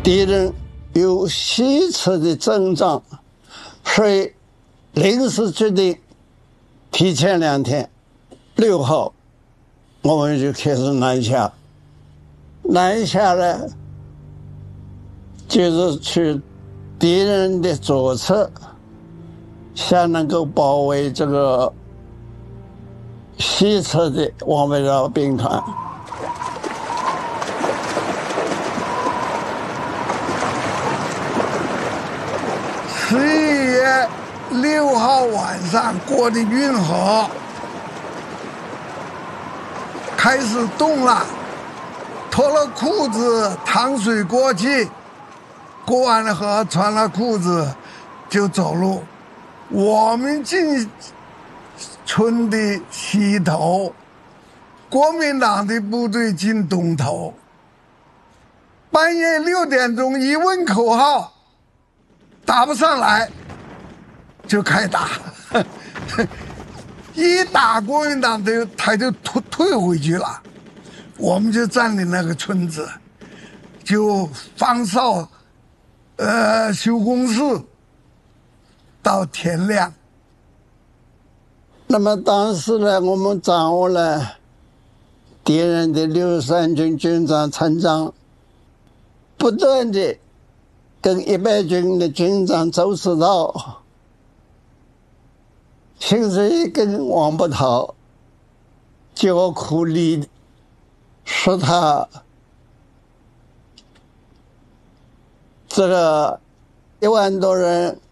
敌人有西撤的征兆，所以临时决定提前2天，6号我们就开始南下。南下呢，就是去敌人的左侧，才能够包围这个西撤的王北绕兵团。11月6号晚上过的运河开始动了，脱了裤子淌水过去，过完了河穿了裤子就走路。我们进村的西头，国民党的部队进东头。半夜6点钟一问口号，打不上来就开打，一打国民党他就退回去了，我们就占领那个村子，就放哨，修工事到天亮。那么当时呢，我们掌握了敌人的63军军长陈章，不断的跟100军的军长周世道形成一根王八桃，叫苦力，使他这个1万多人